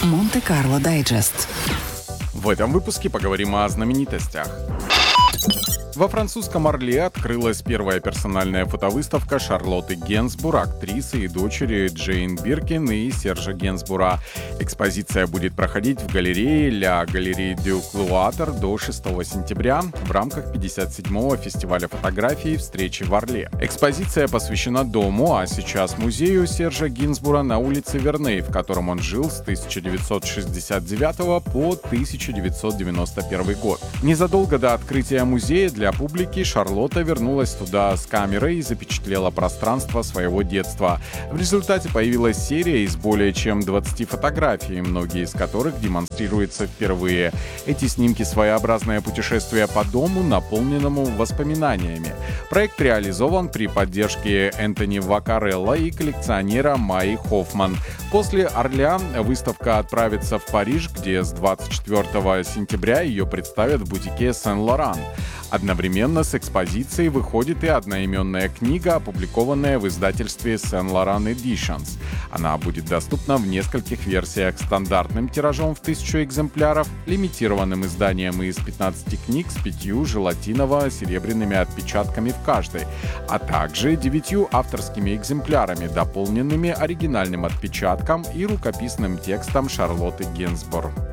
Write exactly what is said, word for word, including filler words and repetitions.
Монте-Карло Дайджест. В этом выпуске поговорим о знаменитостях. Во французском Орле открылась первая персональная фотовыставка Шарлотты Генсбур, актрисы и дочери Джейн Биркин и Сержа Генсбура. Экспозиция будет проходить в галерее Ля Галерии дю Клуатр до шестого сентября в рамках пятьдесят седьмого фестиваля фотографии «Встречи в Орле». Экспозиция посвящена дому, а сейчас музею Сержа Генсбура на улице Верней, в котором он жил с тысяча девятьсот шестьдесят девятого по тысяча девятьсот девяносто первый год. Незадолго до открытия музея для Для публики Шарлотта вернулась туда с камерой и запечатлела пространство своего детства. В результате появилась серия из более чем двадцати фотографий, многие из которых демонстрируются впервые. Эти снимки — своеобразное путешествие по дому, наполненному воспоминаниями. Проект реализован при поддержке Энтони Вакарелло и коллекционера Майи Хоффман. После Орля выставка отправится в Париж, где с двадцать четвёртого сентября ее представят в бутике Сен-Лоран. Одновременно с экспозицией выходит и одноименная книга, опубликованная в издательстве Saint Laurent Editions. Она будет доступна в нескольких версиях: стандартным тиражом в тысячу экземпляров, лимитированным изданием из пятнадцати книг с пятью желатиново-серебряными отпечатками в каждой, а также девятью авторскими экземплярами, дополненными оригинальным отпечатком и рукописным текстом Шарлотты Генсбур.